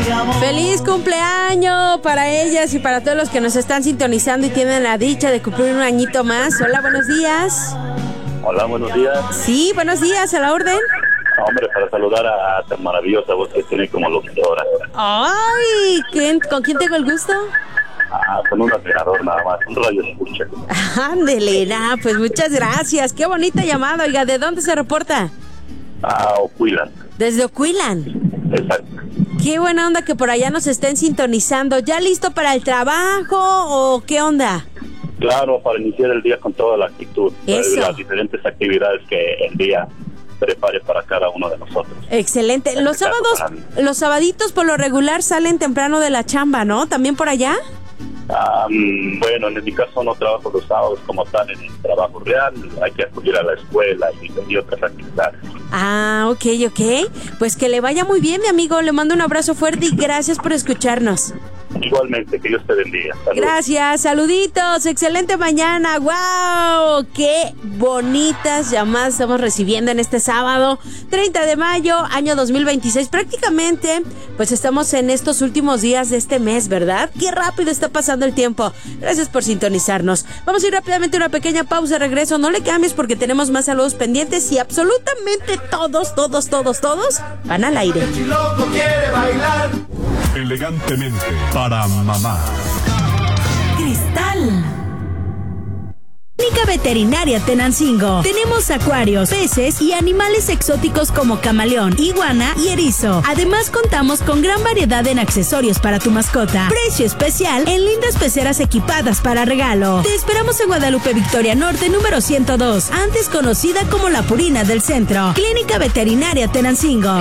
Feliz cumpleaños para ellas y para todos los que nos están sintonizando y tienen la dicha de cumplir un añito más. Hola, buenos días. Hola, buenos días. Sí, buenos días, a la orden. Hombre, para saludar a tan maravillosa voz que tiene como locutora. Ay, ¿con quién tengo el gusto? Con un admirador nada más, un radio escucha. Ándele, pues muchas gracias. Qué bonita llamada. Oiga, ¿de dónde se reporta? Ocuilan. Desde Ocuilan. Exacto. Qué buena onda que por allá nos estén sintonizando. ¿Ya listo para el trabajo o qué onda? Claro, para iniciar el día con toda la actitud. Eso. Las diferentes actividades que el día prepare para cada uno de nosotros. Excelente. Los sábados, los sabaditos por lo regular salen temprano de la chamba, ¿no? ¿También por allá? Bueno, en mi caso no trabajo los sábados como tal en el trabajo real, hay que acudir a la escuela y otras actividades. Ok. Pues que le vaya muy bien, mi amigo, le mando un abrazo fuerte y gracias por escucharnos. Igualmente, que Dios te bendiga. Saludos. Gracias, saluditos, excelente mañana. ¡Wow! ¡Qué bonitas llamadas estamos recibiendo en este sábado 30 de mayo, año 2026! Prácticamente, pues estamos en estos últimos días de este mes, ¿verdad? ¡Qué rápido está pasando el tiempo! Gracias por sintonizarnos. Vamos a ir rápidamente a una pequeña pausa, regreso. No le cambies porque tenemos más saludos pendientes y absolutamente todos van al aire. El chiloco quiere bailar. Elegantemente para mamá. Cristal. Clínica Veterinaria Tenancingo. Tenemos acuarios, peces y animales exóticos como camaleón, iguana y erizo. Además contamos con gran variedad en accesorios para tu mascota. Precio especial en lindas peceras equipadas para regalo. Te esperamos en Guadalupe Victoria Norte, número 102, antes conocida como La Purina del Centro. Clínica Veterinaria Tenancingo.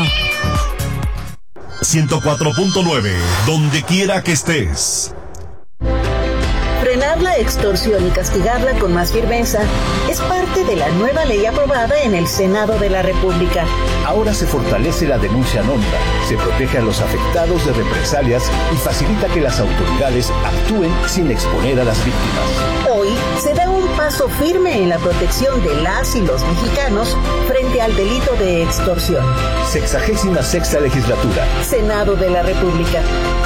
104.9, donde quiera que estés. Frenar la extorsión y castigarla con más firmeza es parte de la nueva ley aprobada en el Senado de la República. Ahora se fortalece la denuncia anónima, se protege a los afectados de represalias y facilita que las autoridades actúen sin exponer a las víctimas. Hoy se da un paso firme en la protección de las y los mexicanos frente al delito de extorsión. 66ª legislatura. Senado de la República.